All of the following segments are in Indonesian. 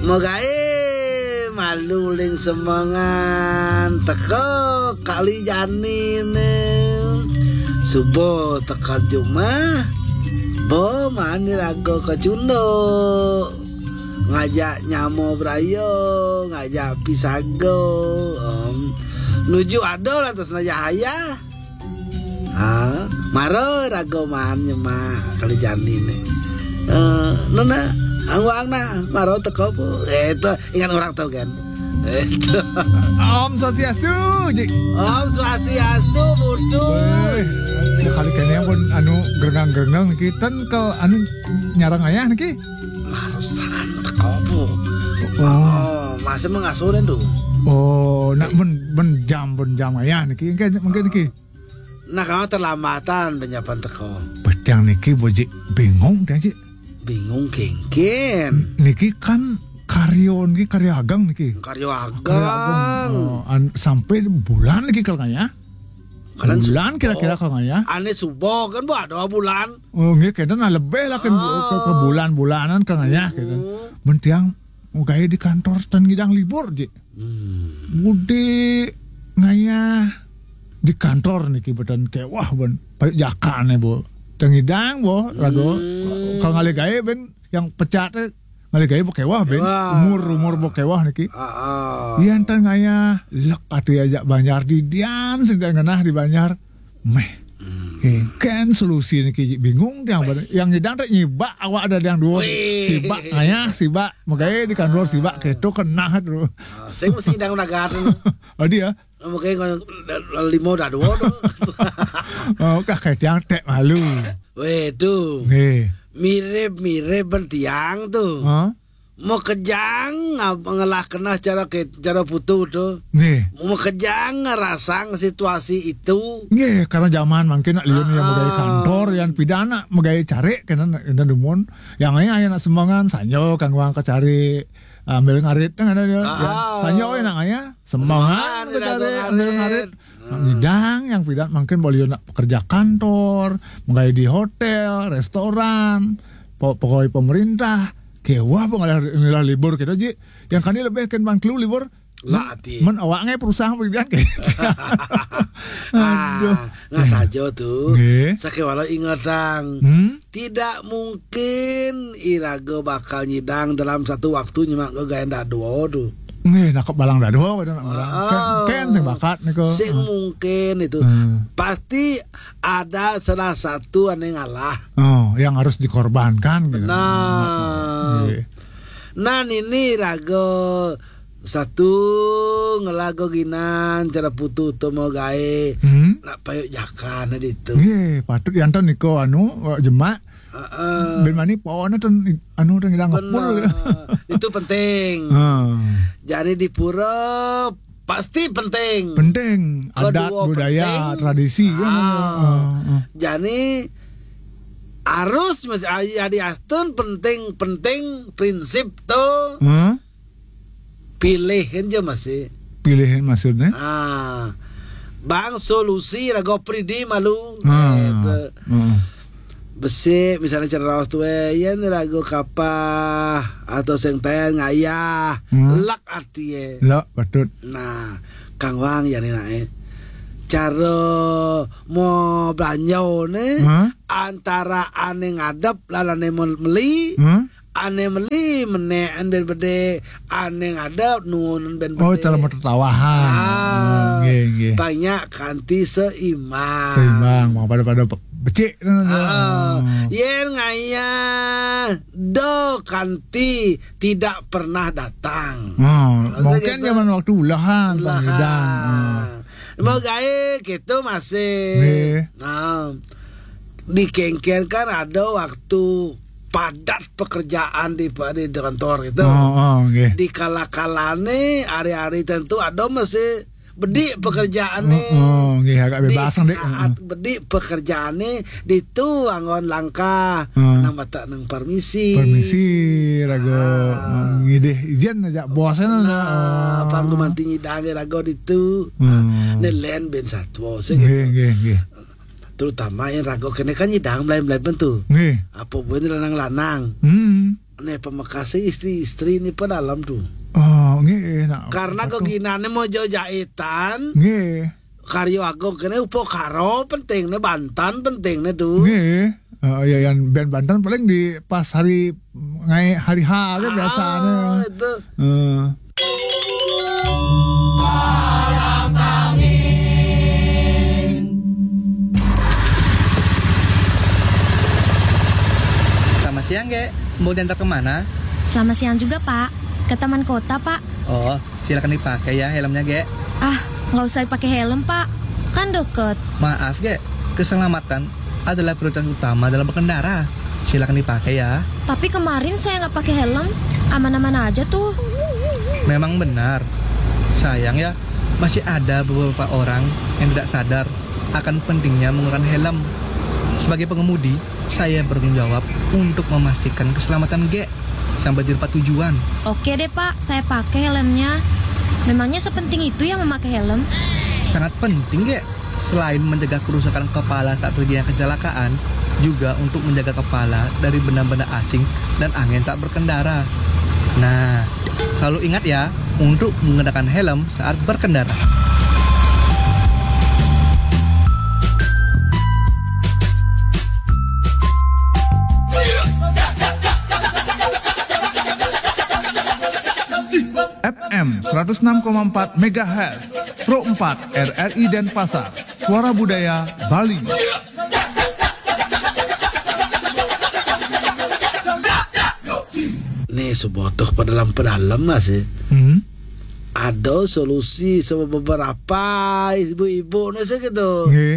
Mogae maluling semangan teko kali janine subuh teka Jumah bo mani rago kecundo ngajak nyamo brayo ngajak pisago nuju ado lantas najahaya maro rago man nyema kali janine nona angwangna maro teko po itu ingat orang tahu kan itu Om Swastiastu Om Swastiastu butuh kali kene pun anu gergang-gergang niki ten ke anu nyarang ayah niki marusan teko po masih mengasuhin tuh nak ben jam ayah niki mungkin niki nah kamu terlambatan penyapan teko pedang niki boji bingung dah cik bingung kengken niki kan karyo agang niki karyo agang sampai bulan niki kalau kaya bulan kira-kira kalau kaya ane subuh kan bu ada bulan nggih kena nah lebih lah kan ke bulan-bulanan kalau kaya gitu mentiang gaya di kantor stand ngidang libur ji budi ngaya di kantor niki betan kayak wah ben payuk jakane bu tengidang bo rago kalau ngale gaya ben yang pecat ngale gaya bo kewah ben umur bo kewah niki iya entar ngaya lek atu ajak Banjar di dian sedang ngenah di Banjar meh kan solusi niki bingung yang ngidang teh nyibak awak ada yang dua sibak ngaya sibak magaya di kantor sibak keto kenah terus saya mesti ndang nagar dia makanya limo dah dua kakek yang tek malu tuh mirip bertiang tuh mau kejang ngelah kena cara putu tuh mau kejang ngerasang situasi itu karena zaman mungkin nak liun yang megay kantor yang pidana megay cari kena demun yang ayah nak sembangan sanyo kang wang kecari ambil ngarit kan ada dia sanyo nak ayah sembangan kecari ambil ngarit ngidang yang pidan mungkin boleh nak pekerja kantor megay di hotel restoran pegawai pemerintah kewah pengalah libur kita ji yang kani lebih kan bangklu libur latih men awaknya perusahaan pidan kayak nggak saja tuh sakewala ingatang tidak mungkin irago bakal nyidang dalam satu waktu nyemak ke gaya dua tuh nak balang dado kan sing bakat niko sing mungkin itu pasti ada salah satu ane ngalah yang harus dikorbankan gitu. Nah ini rago satu ngelago ginan cara putu to mau gawe nak payuk jakan itu patut yanton niko anu jemak ben mani pohon anu ngidang ngepul itu penting. Jadi di pura pasti penting adat budaya penting. Tradisi jadi harus masih ada astun penting prinsip tuh pilih aja masih pilihan maksudnya bang solusi rago pridi malu besi misalnya cara rawas tuh ya rago kapah atau sengten ngayah lak artinya lak patut nah kang wang ya nih cara mau belanja nih antara ane ngadap lalane meli ane meli mene ande bede ane ngadap nun ben bede cara mau tertawahan banyak kanti seimbang mau pada becik yen ngaya do kanti tidak pernah datang mungkin zaman waktu ulahan mau gaya gitu masih dikengken kan ada waktu padat pekerjaan di kantor itu di kala-kalane hari-hari tentu ada masih bedik pekerjaannya agak bebasan dek saat bedik pekerjaannya ditu anggon langkah nang mata nang permisi rago ngideh izin aja bosnya panggu manti nyidang rago ditu nelen ben satwa terutama yang rago kene kan nyidang belai bentu apa bener lanang-lanang nih pemakasih istri-istri ini pada dalam tuh. Oh, nggih. Nah, karena keginane mau jauh jahitan. Nggih. Karyo aku kene upo karo pentingnya Banten pentingnya tuh. Nggih. Ya yang band Banten paling di pas hari H kan biasanya. Itu. Selamat siang, Ge. Mau diantar kemana? Selamat siang juga, Pak. Ke taman kota, Pak. Oh, silakan dipakai ya helmnya, Ge. Ah, nggak usah pakai helm, Pak. Kan deket. Maaf, Ge. Keselamatan adalah prioritas utama dalam berkendara. Silakan dipakai ya. Tapi kemarin saya nggak pakai helm. Aman-aman aja tuh. Memang benar. Sayang ya, masih ada beberapa orang yang tidak sadar akan pentingnya menggunakan helm. Sebagai pengemudi, saya bertanggung jawab untuk memastikan keselamatan Ge sampai di tempat tujuan. Oke deh, Pak. Saya pakai helmnya. Memangnya sepenting itu yang memakai helm? Sangat penting, Ge. Selain menjaga kerusakan kepala saat terjadi kecelakaan, juga untuk menjaga kepala dari benda-benda asing dan angin saat berkendara. Nah, selalu ingat ya untuk menggunakan helm saat berkendara. FM 106,4 MHz Pro 4 RRI Denpasar. Suara Budaya Bali. Nih sebotoh pedalam masih. Ada solusi sama beberapa ibu-ibu nih gitu. Nggih.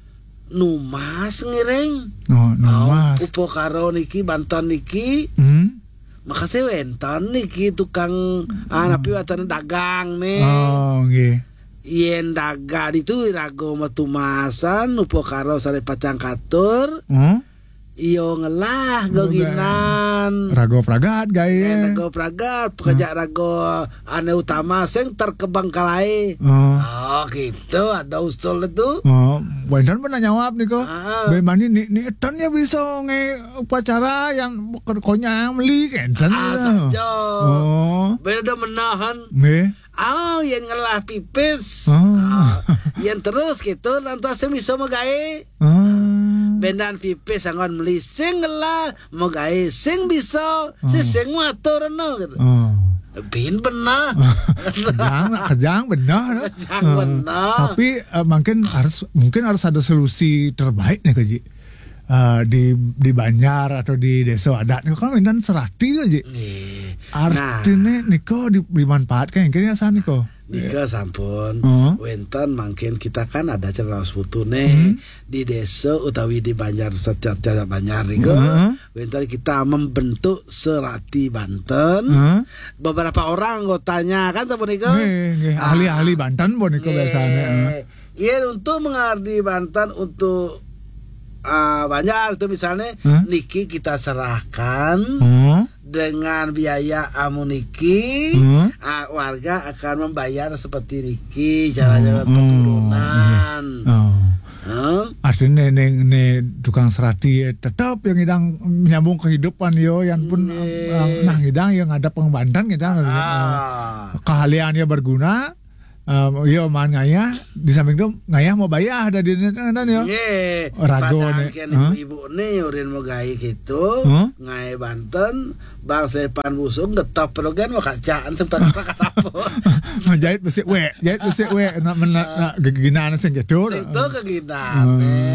Numas ngiring. Numas. Upo karo niki Banten niki. Makasih wentan niki tukang napi watan dagang nih. Oh, nggih. Yen dagang itu rago matumasan upo karo sare pacang katur. Iyo ngelah goginan rago pragat gaya. Rago pragat pekerja rago ane utama sing terkebang kalai. Oh gitu ada usul itu. Wendan pernah jawab nih kok. Bagaimana nih etannya bisa upacara yang konya meli kan? Saja. Beda menahan. Yang ngelah pipis. Yang terus gitu lantas bisa magae. Bendan pipis sangon meli sing ngelah magae sing bisa sing matur no gitu. Bin benar. Kejang benar. Tapi mungkin harus ada solusi terbaik nih Ji. Di Banjar atau di desa adat nih kan Medan serati aja. Artinya niko dimanfaatkan yang kira san niko. Nika sampun wenten mungkin kita kan ada cerdas putu nih di desa utawi di Banjar setiap Banjar niko wenten kita membentuk serati Banten beberapa orang anggotanya kan tahu niko ahli-ahli Banten bon niko biasanya untuk mengardi Banten untuk Banjar itu misalnya niki kita serahkan dengan biaya amuniki warga akan membayar seperti niki cara keturunan. Artinya nih tukang serati tetap yang hidang menyambung kehidupan yo yang pun hidang yang ada pengbantan kita keahliannya berguna. Yo man ngayah di samping itu ngayah mau bayar ada di dan yo. Rago nih. Ibu nih urin mau gaya gitu. Ngayah Banten Bang Sepan Busung getop progen mau kacaan sempat apa. Jahit besi nak keginaan sing gitu. Itu keginaan.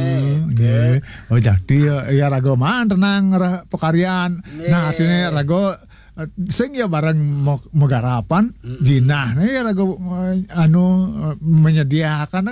Oh jadi ya rago man tenang pekaryan. Nah artinya rago sing ya barang mau garapan jinah nih rago menyediakan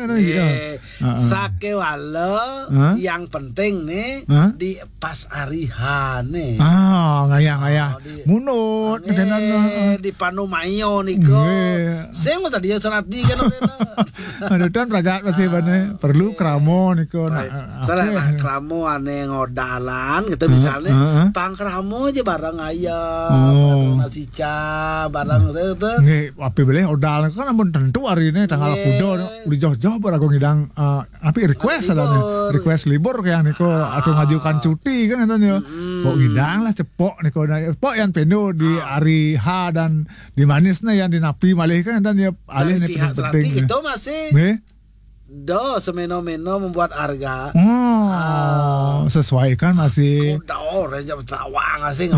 sake walo yang penting nih di pas arihan nih ngayah munut di Panumayo niko sing tadi ya serati kan ada dan ragat masih bane perlu kramo niko salah kramo ane ngodalan gitu misalnya pangkramo aja barang ayam nasi barang itu nggih api beli odal kan ampun tentu hari ini tanggal kudo udah jauh-jauh barago ngidang api request libur kayak niko atau ngajukan cuti kan ada nih Pok ngidang lah cepok nih kau pok yang peno di hari H dan di manisnya yang dinapi malih kan dan ya alih Dari nih pihak penting. strategi itu masih semeno-meno membuat harga. Sesuai kan masih. Udah orang jam tawang asing.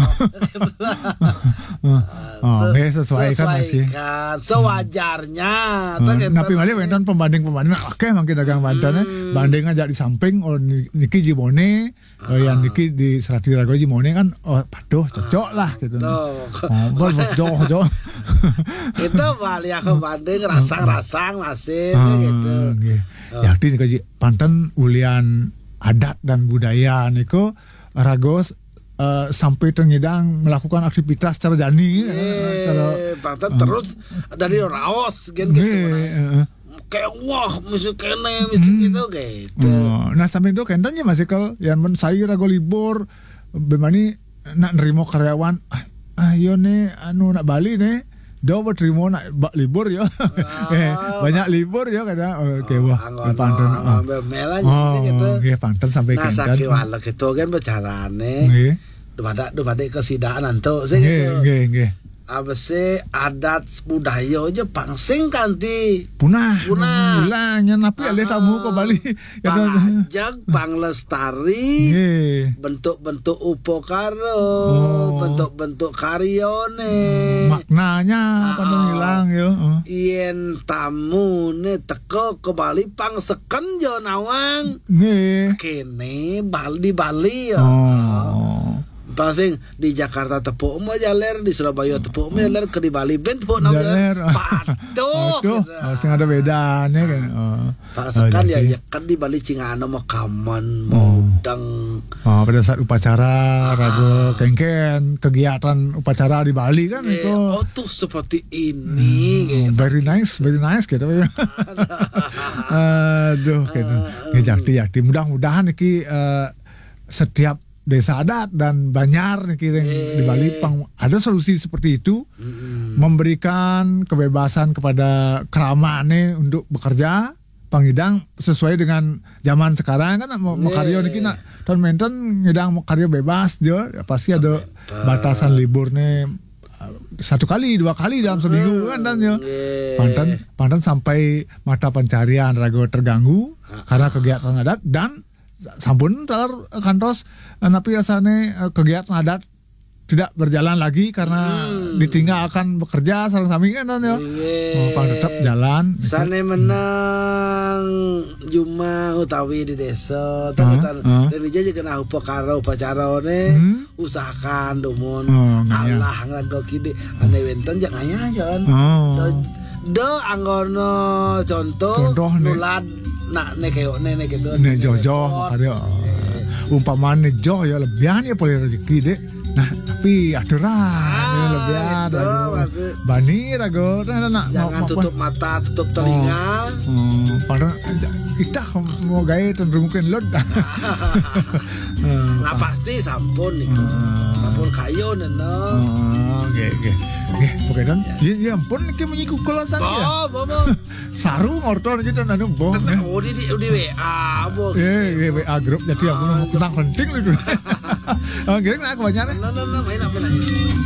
Sesuaikan masih. Sewajarnya. Napi malih wenten pembanding oke mangke dagang Banten banding aja di samping niki Jimone yang niki di Serati Rago Jimone kan paduh cocok lah gitu. Bos jauh. Itu balik ke banding rasang-rasang masih gitu. Jadi kaji Banten ulian adat dan budaya niko Ragos sampai tengidang melakukan aktivitas secara jani Banten terus dari Raos gitu. Kayak wah mesti kene gitu. Nah sampai itu kentannya masih kalau yang saya Rago libur bemani nak nerimo karyawan ayo nih nak Bali nih do berterima nak libur ya. Banyak libur ya kadang wah Banten gitu. Banten sampai nah kentan. Nah sakiwala gitu kan bicarane. Dumadak kesidaan anto sih gitu. Apa sih adat budaya aja pangsing kanti punah ulangnya napi alih tamu ke Bali pangajak panglestari bentuk-bentuk upokaro bentuk-bentuk karyone maknanya pada hilang ya yen tamu ne teko ke Bali pangseken jo nawang kene Bali ya pangsing di Jakarta tepuk mau jaler di Surabaya tepuk mau jaler ke di Bali ben tepuk mau jaler paduh sing ada bedanya kan pangskan ya kan di Bali cingano mau kaman mau udang pada saat upacara rago kengken kegiatan upacara di Bali kan itu tuh seperti ini very nice gitu ya aduh gitu jadi mudah-mudahan iki setiap desa adat dan Banyar nih di Bali ada solusi seperti itu memberikan kebebasan kepada keramane untuk bekerja pangidang sesuai dengan zaman sekarang kan mau karya niki nak tahun menten ngidang mau karya bebas jo pasti ada batasan libur nih 1 kali 2 kali dalam seminggu kan dan yo Panten sampai mata pencarian rago terganggu karena kegiatan adat dan sampun kantos napi asane kegiatan adat tidak berjalan lagi karena ditinggal akan bekerja sareng sami kan ya. Tetap jalan. Sane menang Juma utawi di desa danija kena upacara ne usahakan dumun Allah nglago kide ane wenten jangan jangan. Do anggono contoh nulad nak nekeo nenek gitu ne jojo karya umpamane jo ya lebihan ya boleh rezeki dek nah tapi aturan lebihan bani rago jangan tutup mata tutup telinga padahal itah mau gaya tentu mungkin lod nggak pasti sampun nih sampun kayo neno Oke dan ya ampun iki menyiku kulasan ya. Sarung orton kita anu boh. Di WA boh. WA grup jadi aku mau kenang penting itu. Gini aku banyak. Main apa lagi?